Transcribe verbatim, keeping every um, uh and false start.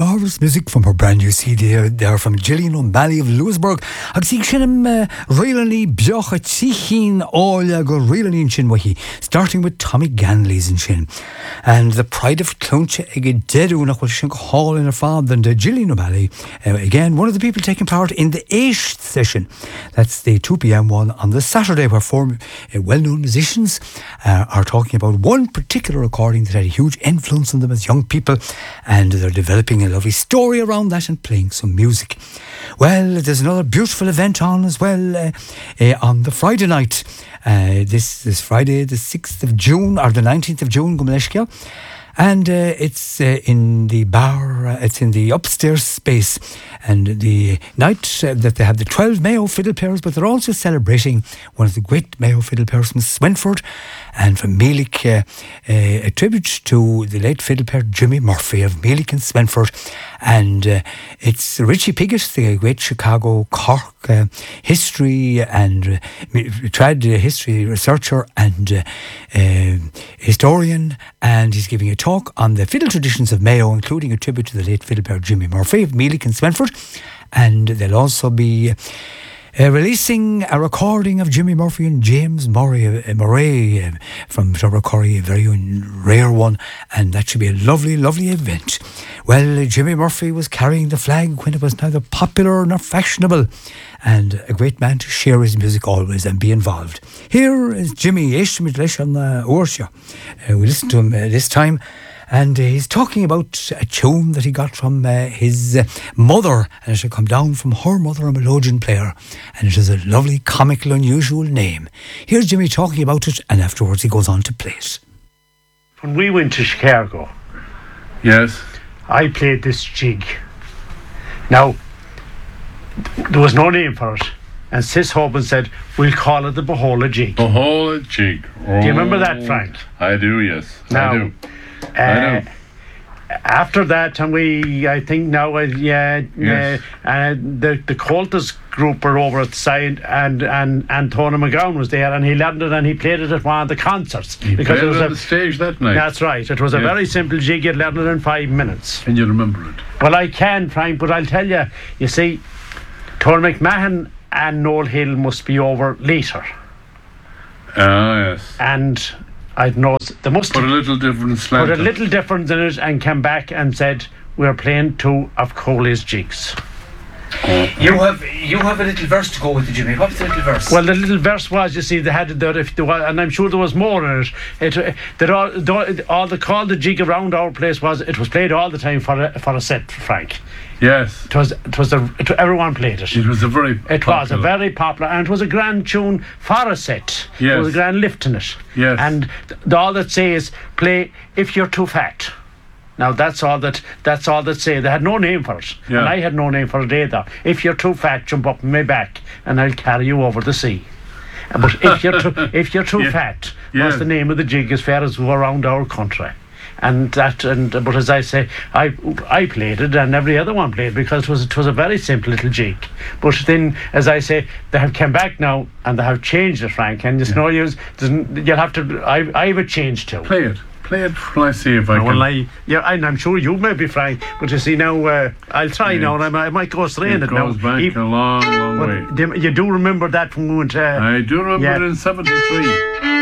Marvellous music from her brand new C D there from Gillian O'Malley of Lewisburg. Ag sig sin am Railani Biocha Tichin Ola go Railani Chin Wahi, starting with Tommy Ganley's in Chin. And the Pride of Cloncha Ege Dedu nach Shink Hall in her father and Gillian O'Malley. Uh, again, one of the people taking part in the eighth session. That's the two p.m. one on the Saturday, where four uh, well-known musicians uh, are talking about one particular recording that had a huge influence on them as young people, and they're developing a lovely story around that and playing some music. Well, there's another beautiful event on as well uh, uh, on the Friday night. Uh, this this Friday, the sixth of June or the nineteenth of June, Gumleshkia. And uh, it's uh, in the bar, uh, it's in the upstairs space. And the night uh, that they have the twelve Mayo fiddle players, but they're also celebrating one of the great Mayo fiddle players from Swinford and from Meelick, uh, uh, a tribute to the late fiddle player Jimmy Murphy of Meelick and Swinford. And uh, it's Richie Piggott, the great Chicago Cork uh, history and uh, trad history researcher and uh, uh, historian, and he's giving a talk on the fiddle traditions of Mayo, including a tribute to the late fiddle player Jimmy Murphy of Meelick and Swinford. And they'll also be Uh, releasing a recording of Jimmy Murphy and James Murray, uh, Murray uh, from Turbercorry, a very rare one, and that should be a lovely, lovely event. Well, uh, Jimmy Murphy was carrying the flag when it was neither popular nor fashionable, and a great man to share his music always and be involved. Here is Jimmy Ishmidlish on the Ursha. Uh, we listen to him uh, this time. And uh, he's talking about a tune that he got from uh, his uh, mother, and it had come down from her mother, a melodeon player, and it is a lovely, comical, unusual name. Here's Jimmy talking about it, and afterwards he goes on to play it. When we went to Chicago, yes, I played this jig. Now, there was no name for it, and Sis Hoban said, we'll call it the Bohola jig. Bohola jig. Oh, do you remember that, Frank? I do, yes. Now, I do. Uh, I know. After that, and we, I think now, uh, yeah, yes. uh, uh, the the Coltis group were over at the side, and and and Tony McGowan was there, and he learned it and he played it at one of the concerts. He because played it was it on a, the stage that night. That's right. It was a yes. very simple jig. You'd learn it in five minutes. Can you remember it? Well, I can, Frank, but I'll tell you. You see, Tony McMahon and Noel Hill must be over later. Ah, yes. And I know they must put a little different slant. Put a little difference in it and came back and said we're playing two of Coley's jigs. You have you have a little verse to go with it, Jimmy. What's the little verse? Well, the little verse was, you see, they had there if there was, and I'm sure there was more in it. It that all, all the call the jig around our place was it was played all the time for a, for a set, Frank. Yes, it was. It was a. It, everyone played it. It was a very. It popular. was a very popular, and it was a grand tune for a set. Yes, there was a grand lift in it. Yes, and th- all that say is play if you're too fat. Now that's all that. That's all that say. They had no name for it, yeah. and I had no name for it either. If you're too fat, jump up on my back, and I'll carry you over the sea. But if you're too, if you're too yeah. fat, yeah. was the name of the jig as far as we go around our country. And that, and but as I say, I I played it, and every other one played, because it was it was a very simple little jig. But then, as I say, they have come back now and they have changed it, Frank. And there's yeah. no use. You'll have to. I I have a change too. Play it. Play it. Will I see if I no, can? Well, I, yeah, and I'm sure you may be, Frank. But you see now, uh, I'll try yeah. now, and I might, I might go straight in it now. It goes back Even, a long, long way. You do remember that from when we went? Uh, I do remember yeah. it in seventy-three.